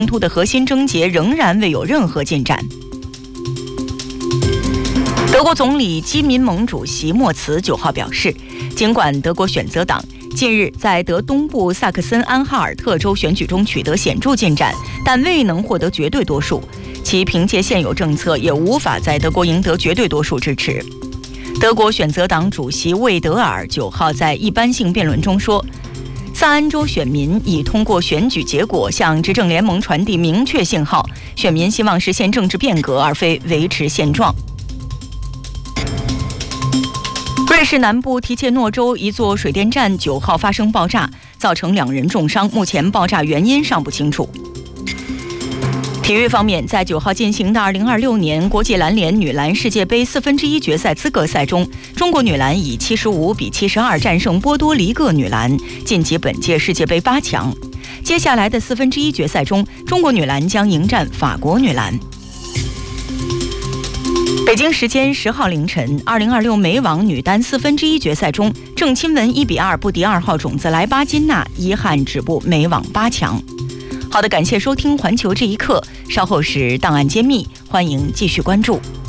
突的核心症结仍然未有任何进展。德国总理基民盟主席莫茨9号表示，尽管德国选择党近日在德东部萨克森安哈尔特州选举中取得显著进展，但未能获得绝对多数，其凭借现有政策也无法在德国赢得绝对多数支持。德国选择党主席魏德尔9号在一般性辩论中说，萨安州选民已通过选举结果向执政联盟传递明确信号，选民希望实现政治变革，而非维持现状。瑞士南部提切诺州一座水电站9号发生爆炸，造成2人重伤，目前爆炸原因尚不清楚。体育方面，在9号进行的2026年国际篮联女篮世界杯1/4决赛资格赛中，中国女篮以75比72战胜波多黎各女篮，晋级本届世界杯8强。接下来的1/4决赛中，中国女篮将迎战法国女篮。北京时间10号凌晨，2026美网女单1/4决赛中，郑钦文1比2不敌2号种子莱巴金娜，遗憾止步美网8强。好的，感谢收听环球这一刻，稍后是档案揭秘，欢迎继续关注。